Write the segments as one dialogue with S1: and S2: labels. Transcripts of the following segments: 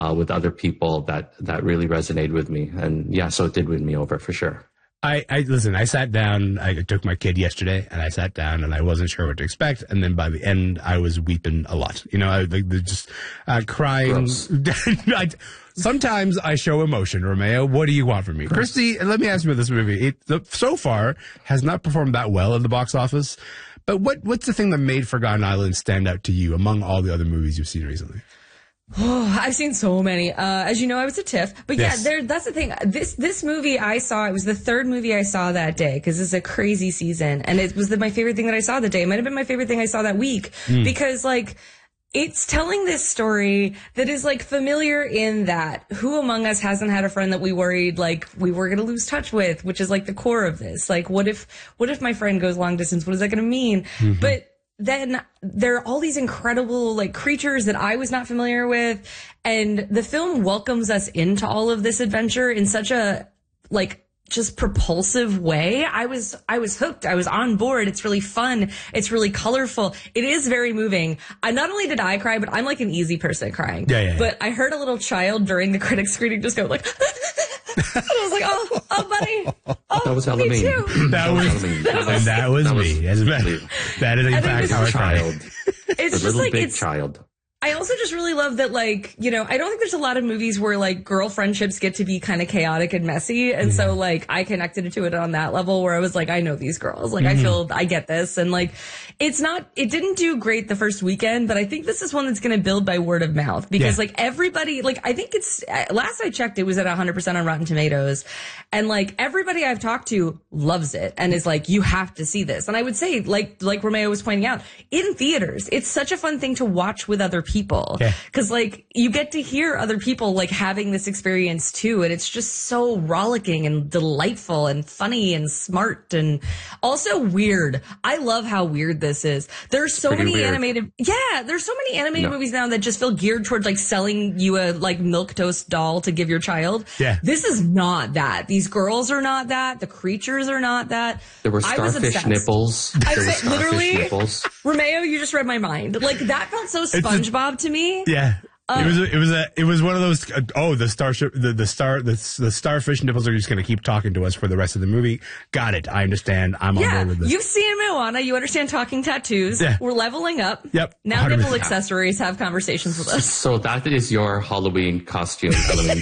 S1: with other people that really resonated with me. And yeah, so it did win me over for sure.
S2: I listen, I sat down, I took my kid yesterday and I sat down and I wasn't sure what to expect. And then by the end, I was weeping a lot. You know, I just crying. Sometimes I show emotion, Romeo. What do you want from me? Christy, let me ask you about this movie. It so far has not performed that well at the box office. But what's the thing that made Forgotten Island stand out to you among all the other movies you've seen recently?
S3: Oh, I've seen so many. As you know, I was a TIFF. But
S2: yes.
S3: That's the thing. This movie I saw, it was the third movie I saw that day, because it's a crazy season. And it was my favorite thing that I saw that day. It might have been my favorite thing I saw that week. Because, like, it's telling this story that is, like, familiar in that who among us hasn't had a friend that we worried, like, we were going to lose touch with, which is, like, the core of this. Like, what if my friend goes long distance? What is that going to mean? But then there are all these incredible, like, creatures that I was not familiar with. And the film welcomes us into all of this adventure in such a, like, just propulsive way. I was hooked. I was on board. It's really fun. It's really colorful. It is very moving. Not only did I cry, but I'm like an easy person at crying.
S2: Yeah.
S3: But I heard a little child during the critics screening just go like, and I was like, oh, buddy. Oh,
S1: that was Halloween.
S3: Me too.
S2: That was me. That is in fact how I cried.
S3: It's just
S1: little
S3: like,
S1: big child.
S3: I also just really love that, like, you know, I don't think there's a lot of movies where, like, girl friendships get to be kind of chaotic and messy. And so, like, I connected to it on that level where I was like, I know these girls. Like, I get this. And, like, it didn't do great the first weekend, but I think this is one that's going to build by word of mouth because, like, everybody, like, I think last I checked, it was at 100% on Rotten Tomatoes. And, like, everybody I've talked to loves it and is like, you have to see this. And I would say, like Romeo was pointing out, in theaters, it's such a fun thing to watch with other people. Cause like you get to hear other people like having this experience too. And it's just so rollicking and delightful and funny and smart and also weird. I love how weird this is. There's so many
S1: weird.
S3: There's so many animated movies now that just feel geared towards like selling you a like milquetoast doll to give your child.
S2: Yeah.
S3: This is not that. These girls are not that. The creatures are not that.
S1: There were starfish nipples.
S3: Literally, Romeo, you just read my mind. Like that felt so SpongeBob to me.
S2: Yeah. It was one of those. The starship, the starfish nipples are just going to keep talking to us for the rest of the movie. Got it. I understand. I'm on board with this.
S3: You've seen Moana. You understand talking tattoos.
S2: Yeah.
S3: We're leveling up.
S2: Yep.
S3: Now
S2: 100%.
S3: nipple accessories have conversations with us.
S1: So that is your Halloween costume.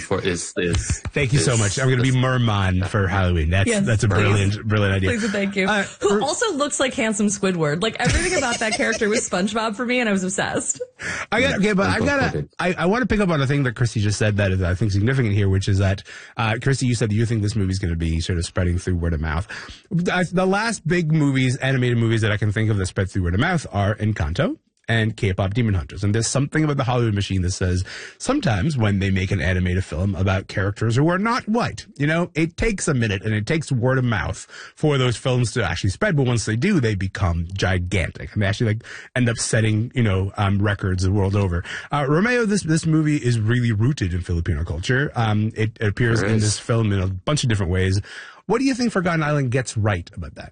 S2: Thank you so much. I'm going to be Merman for Halloween. That's a brilliant idea.
S3: Please and thank you. Who also looks like handsome Squidward. Like everything about that character was SpongeBob for me, and I was obsessed.
S2: I want to pick up on a thing that Christy just said that is, I think, significant here, which is that, Christy, you said that you think this movie is going to be sort of spreading through word of mouth. The last big animated movies that I can think of that spread through word of mouth are Encanto and K-pop Demon Hunters. And there's something about the Hollywood machine that says sometimes when they make an animated film about characters who are not white, you know, it takes a minute and it takes word of mouth for those films to actually spread. But once they do, they become gigantic and they actually like end up setting, records the world over. Romeo, this movie is really rooted in Filipino culture. It appears in this film in a bunch of different ways. What do you think Forgotten Island gets right about that?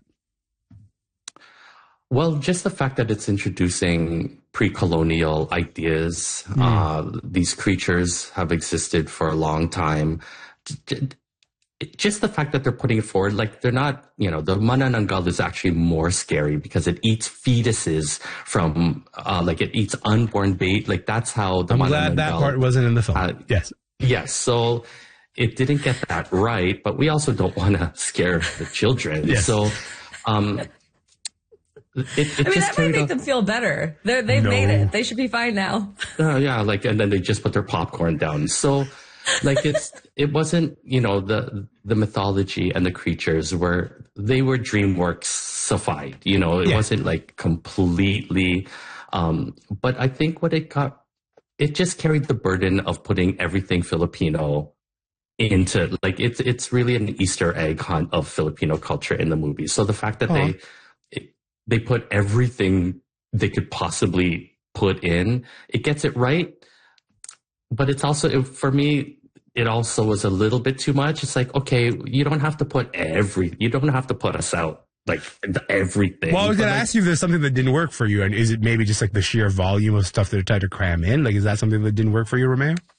S1: Well, just the fact that it's introducing pre-colonial ideas. These creatures have existed for a long time. Just the fact that they're putting it forward, like they're not, the manananggal is actually more scary because it eats fetuses from, it eats unborn bait. Like that's how the
S2: I'm
S1: manananggal.
S2: glad that part wasn't in the film. Yes.
S1: Yes. So it didn't get that right, but we also don't want to scare the children.
S2: Yes.
S1: So,
S3: that might make them feel better. They've made it. They should be fine now.
S1: And then they just put their popcorn down. So, it wasn't, the mythology and the creatures were DreamWorks-ified. It wasn't like completely. But I think it just carried the burden of putting everything Filipino into it's really an Easter egg hunt of Filipino culture in the movie. So the fact that they put everything they could possibly put in. It gets it right, but it's also, for me, it also was a little bit too much. It's like, okay, you don't have to put us out like everything.
S2: Well, I was going to ask you if there's something that didn't work for you, and is it maybe just like the sheer volume of stuff that they're trying to cram in? Like, is that something that didn't work for you, Romeo?